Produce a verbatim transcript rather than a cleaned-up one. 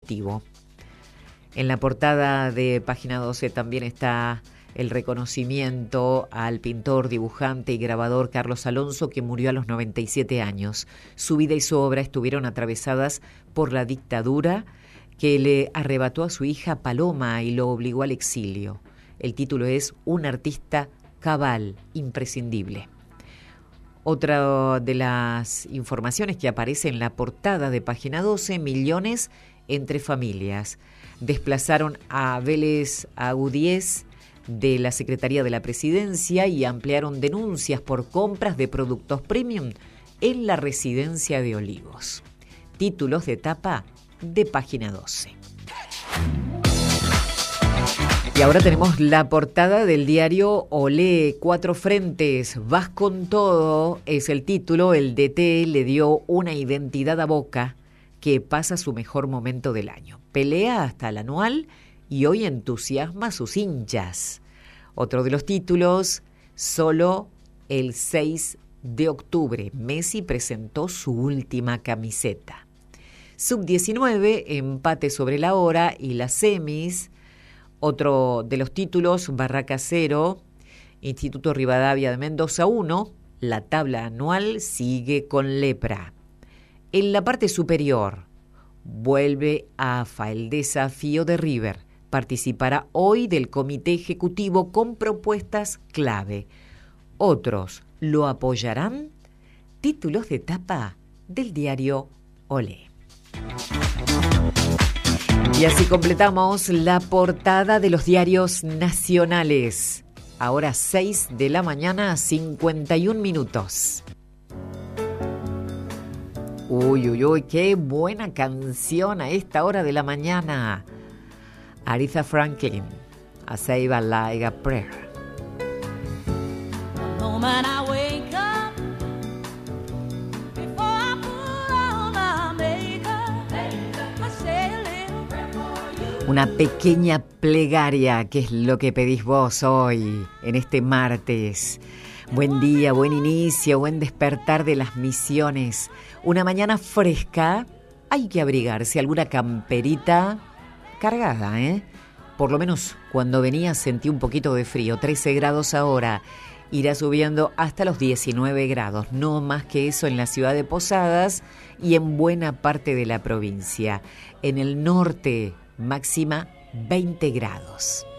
ejecutivo. En la portada de Página doce también está el reconocimiento al pintor, dibujante y grabador Carlos Alonso, que murió a los noventa y siete años. Su vida y su obra estuvieron atravesadas por la dictadura que le arrebató a su hija Paloma y lo obligó al exilio. El título es Un artista cabal, imprescindible. Otra de las informaciones que aparece en la portada de Página doce, millones entre familias. Desplazaron a Vélez Agudíez de la Secretaría de la Presidencia y ampliaron denuncias por compras de productos premium en la residencia de Olivos. Títulos de tapa de Página doce. Y ahora tenemos la portada del diario Olé, Cuatro frentes, vas con todo, es el título. El D T le dio una identidad a Boca, que pasa su mejor momento del año. Pelea hasta el anual y hoy entusiasma a sus hinchas. Otro de los títulos, solo el seis de octubre, Messi presentó su última camiseta. sub diecinueve, empate sobre la hora y las semis. Otro de los títulos, Barraca cero, Instituto Rivadavia de Mendoza uno, la tabla anual sigue con lepra. En la parte superior, vuelve a A F A el desafío de River. Participará hoy del comité ejecutivo con propuestas clave. ¿Otros lo apoyarán? Títulos de tapa del diario Olé. Y así completamos la portada de los diarios nacionales. Ahora seis de la mañana, cincuenta y un minutos. Uy, uy, uy, qué buena canción a esta hora de la mañana. Aretha Franklin, A Save a Like a Prayer. Una pequeña plegaria, que es lo que pedís vos hoy, en este martes. Buen día, buen inicio, buen despertar de las misiones. Una mañana fresca, hay que abrigarse, alguna camperita cargada, ¿eh? Por lo menos cuando venía sentí un poquito de frío, trece grados ahora. Irá subiendo hasta los diecinueve grados, no más que eso en la ciudad de Posadas y en buena parte de la provincia. En el norte, máxima veinte grados.